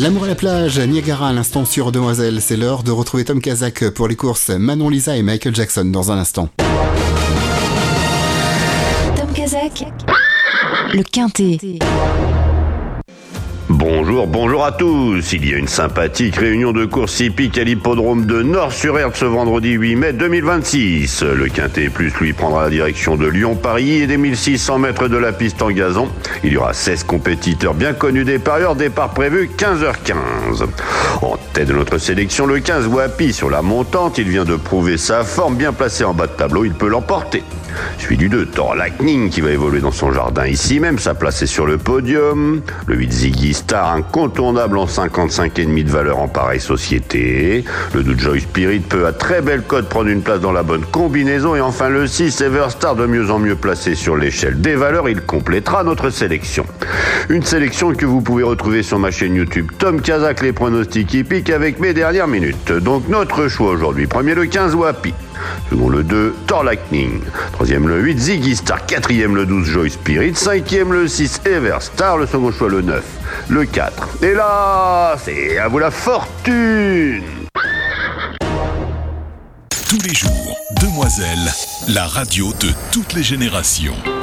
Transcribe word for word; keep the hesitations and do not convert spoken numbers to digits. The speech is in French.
L'amour à la plage, Niagara à l'instant sur Demoiselle. C'est l'heure de retrouver Tom Kazak pour les courses. Manon Lisa et Michael Jackson dans un instant. Tom Kazak, le Quintet. Bonjour, bonjour à tous. Il y a une sympathique réunion de course hippique à l'hippodrome de Nord-sur-Erdre ce vendredi huit mai deux mille vingt-six. Le Quintet Plus, lui, prendra la direction de Lyon-Paris et des mille six cents mètres de la piste en gazon. Il y aura seize compétiteurs bien connus des parieurs, départ prévu quinze heures quinze. En tête de notre sélection, le quinze Wapi sur la montante. Il vient de prouver sa forme, bien placé en bas de tableau, il peut l'emporter. Suivi du deux, Thor Lightning qui va évoluer dans son jardin ici même, sa place est sur le podium. Le huit Ziggy Star, incontournable en cinquante-cinq virgule cinq de valeur en pareille société. Le deux Joy Spirit peut à très belle cote prendre une place dans la bonne combinaison. Et enfin le six Everstar, de mieux en mieux placé sur l'échelle des valeurs, il complétera notre sélection. Une sélection que vous pouvez retrouver sur ma chaîne YouTube Tom Kazak, les pronostics hippiques, avec mes dernières minutes. Donc notre choix aujourd'hui: premier le quinze Wapi, second le deux Thor Lightning, troisième le huit Ziggy Star, quatrième le douze Joy Spirit, cinquième le six Everstar, le second choix le neuf, le quatre. Et là, c'est à vous la fortune. Tous les jours, Demoiselle, la radio de toutes les générations.